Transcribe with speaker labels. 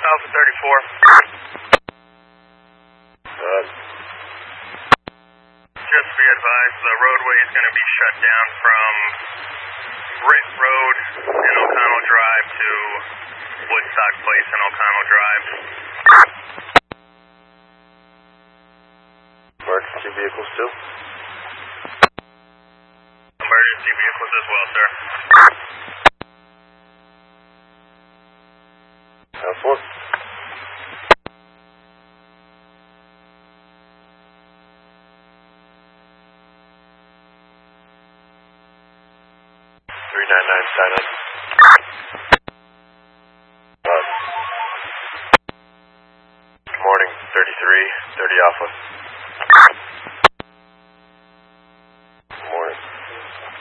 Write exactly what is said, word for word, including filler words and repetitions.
Speaker 1: Alpha thirty-four.
Speaker 2: Uh,
Speaker 1: Just be advised, the roadway is going to be shut down from Brick Road and O'Connell Drive to Woodstock Place and O'Connell Drive.
Speaker 2: emergency vehicles too?
Speaker 1: Emergency vehicles as well, sir.
Speaker 2: House one. Three nine nine silent. Uh, good morning, thirty-three, thirty Alpha.